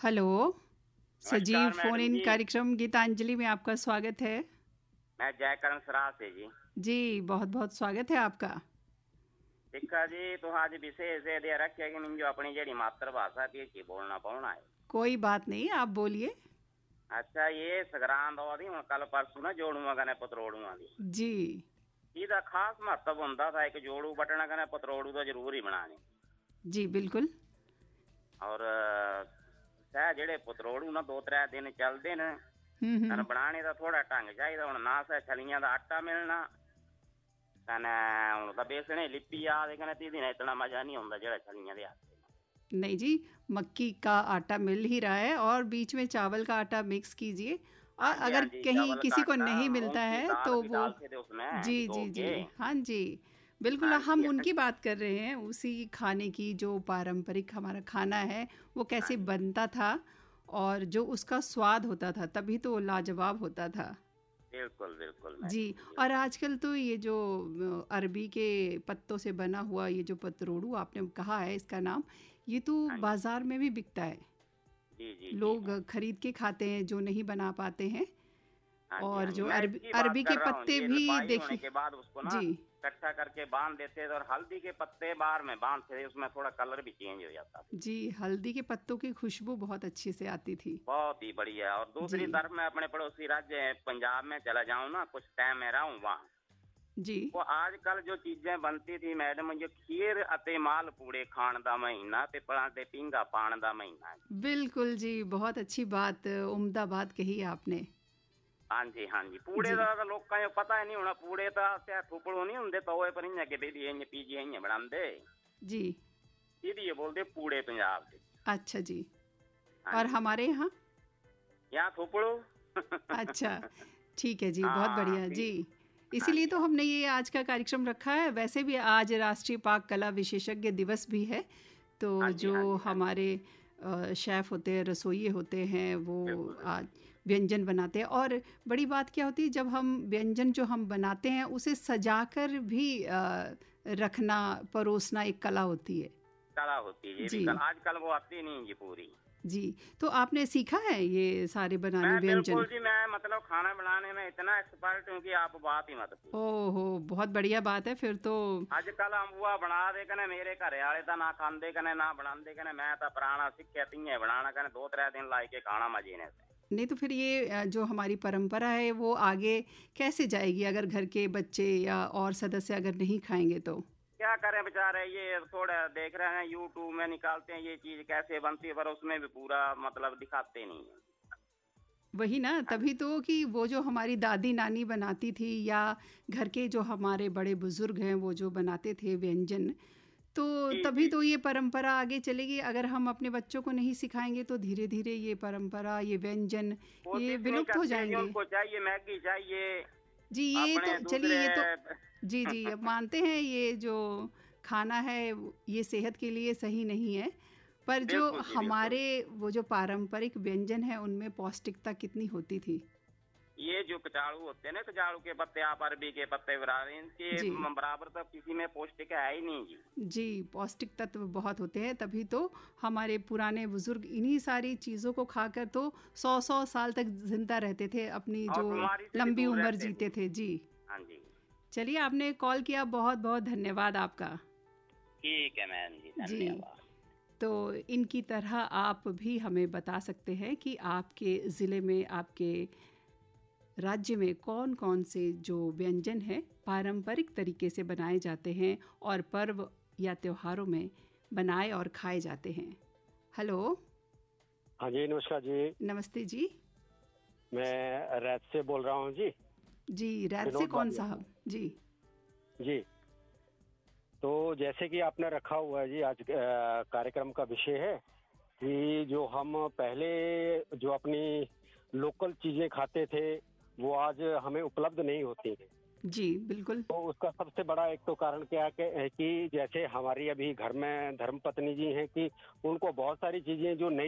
Hello. नमस्कार सजीव phone madam इन जी। कार्यक्रम गीतांजलि में आपका स्वागत है। मैं जयकरण सराह से जी। जी, बहुत बहुत स्वागत है आपका। सिक्का जी तो आज विशेष ये दे रखे कि मुझे अपनी जेड़ी मातृभाषा की बोलना पाना है। कोई बात नहीं, आप बोलिए। अच्छा ये संग्रांद आदि हूँ कल परसों ना जोड़ूंगा कने पतरोड़ूंगा दी जी इसका खास महत्व होता था एक जोड़ू बटना कने पतरोड़ू तो जरूर ही बनाने जी बिल्कुल। और सह जेड़े पतरोड़ू ना 2-3 दिन चलते ने हम्म। बनाने का थोड़ा ढंग चाहिए हूँ ना सह छलियां का आटा मिलना कने हूँ तो बेसने लिपी आ कने ती दिन इतना मजा नहीं आता जेड़ा छलियां दे आटे। नहीं जी, मक्की का आटा मिल ही रहा है और बीच में चावल का आटा मिक्स कीजिए। और हाँ जी हाँ अगर जी, कहीं चावल का किसी को आटा नहीं मूंग मिलता की है दाल तो भी वो डालते थे उसमें जी भिगो जी के। जी हाँ जी बिल्कुल। हाँ हम जी हाँ उनकी बात कर रहे हैं, उसी खाने की जो पारंपरिक हमारा खाना है वो कैसे जी बनता था और जो उसका स्वाद होता था, तभी तो वो लाजवाब होता था। बिल्कुल बिल्कुल जी। मैडम जी और बिल्कुल। आजकल तो ये जो अरबी के पत्तों से बना हुआ ये जो पतरोड़ू आपने कहा है इसका नाम, ये तो हाँ जी बाजार में भी बिकता है। जी जी जी लोग हाँ खरीद के खाते हैं जो नहीं बना पाते हैं। हाँ जी और हाँ जी जो मैं अरबी इसकी बात अरबी के कर रहा हूँ पत्ते जी। भी लपाई होने देखिए। के बाद उसको ना जी इकट्ठा करके बांध देते थे और हल्दी के पत्ते बाहर में बांधते थे उसमें थोड़ा कलर भी चेंज हो जाता था। जी, हल्दी के पत्तों की खुशबू बहुत अच्छे से आती थी। बहुत ही बढ़िया। और जी दूसरी तरफ मैं अपने पड़ोसी राज्य पंजाब में चला जाऊँ ना कुछ टाइम में रहूँ वहाँ जी वो आजकल जो चीजें बनती थी मैडम ये खीर अते माल पूड़े खाण दा महीना ते परां ते पिंगा पाण दा महीना है। बिल्कुल जी, बहुत अच्छी बात, उम्दा बात कही आपने। हाँ जी हाँ जी पूड़े जी का तो लोग का पता ही नहीं होना पूड़े तो त्या ठुपड़ो नहीं होंगे तो पर इं के बेबी इं पीजी इं बनाते जी। सीधी ये बोलते पूड़े पंजाब से। अच्छा जी। हाँ और जी हमारे यहाँ यहाँ थोपड़ो अच्छा, ठीक है जी, बहुत हाँ बढ़िया जी। हाँ इसीलिए जी तो हाँ हमने ये आज का कार्यक्रम रखा है। वैसे भी आज राष्ट्रीय पाक कला विशेषज्ञ दिवस भी है, तो हाँ जी जो हाँ जी हाँ जी हमारे शेफ़ होते हैं, रसोइये होते हैं, वो बिल्कुल आज बिल्कुल व्यंजन बनाते हैं। और बड़ी बात क्या होती है, जब हम व्यंजन जो हम बनाते हैं उसे सजाकर भी रखना, परोसना एक कला होती है। कला होती है ये भी जी कल आजकल वो आती नहीं जी पूरी। जी। तो आपने सीखा है ये सारे बनाने मैं व्यंजन? बिल्कुल जी मैं मतलब खाना बनाने में इतना एक्सपर्ट हूँ कि आप बात ही मत पूछो। ओहो, बहुत बढ़िया बात है फिर तो। अजकल अम्बुआ बना दे कने मेरे घर वाले तो ना खाते कने ना बनाते कने मैं तो पुराना सीखिया तियां बनाना कने 2-3 दिन लाई के खाना मजे ने से। नहीं तो फिर ये जो हमारी परंपरा है वो आगे कैसे जाएगी अगर घर के बच्चे या और सदस्य अगर नहीं खाएंगे तो? क्या करें बेचारे ये थोड़ा देख रहे हैं यूट्यूब में निकालते हैं ये चीज कैसे बनती है पर उसमें भी पूरा मतलब दिखाते नहीं है। वही ना, हाँ तभी तो कि वो जो हमारी दादी नानी बनाती थी या घर के जो हमारे बड़े बुजुर्ग हैं वो जो बनाते थे व्यंजन, तो जी तभी जी तो ये परंपरा आगे चलेगी। अगर हम अपने बच्चों को नहीं सिखाएंगे तो धीरे धीरे ये परंपरा, ये व्यंजन, ये कोशिश नहीं विलुप्त हो करते जी जाएंगे। उनको चाहिए मैगी चाहिए जी ये तो अपने चलिए, दूसरे ये तो जी जी अब मानते हैं ये जो खाना है ये सेहत के लिए सही नहीं है, पर जो बिल्कुल जी बिल्कुल। हमारे वो जो पारंपरिक व्यंजन है उनमें पौष्टिकता कितनी होती थी। ये जो कचाड़ू होते हैं ना कचाड़ू के पत्ते आप अरबी के पत्ते बराबर इनके जी बराबर तो किसी में पौष्टिक है ही नहीं जी। जी, पौष्टिक तत्व बहुत होते हैं, तभी तो हमारे पुराने बुजुर्ग इन्हीं सारी चीज़ों को खाकर तो 100-100 साल तक जिंदा रहते थे, अपनी और जो बीमारी से भी लंबी दूर उम्र रहते जीते थे। थे जी। हाँ जी चलिए, आपने कॉल किया, बहुत बहुत धन्यवाद आपका। ठीक है मैम जी जी, धन्यवाद। तो इनकी तरह आप भी हमें बता सकते हैं कि आपके ज़िले में, आपके राज्य में कौन कौन से जो व्यंजन हैं पारंपरिक तरीके से बनाए जाते हैं और पर्व या त्योहारों में बनाए और खाए जाते हैं। हेलो। हाँ जी नमस्कार जी। नमस्ते जी। मैं रैत से बोल रहा हूँ जी। जी, रैत से विनोद कौन भाटिया साहब? जी जी। तो जैसे कि आपने रखा हुआ है जी आज कार्यक्रम का विषय है कि जो हम पहले जो अपनी लोकल चीजें खाते थे वो आज हमें उपलब्ध नहीं होती हैं। जी बिल्कुल। तो उसका सबसे बड़ा एक तो कारण क्या है कि जैसे हमारी अभी घर में धर्मपत्नी जी हैं कि उनको बहुत सारी चीजें जो नई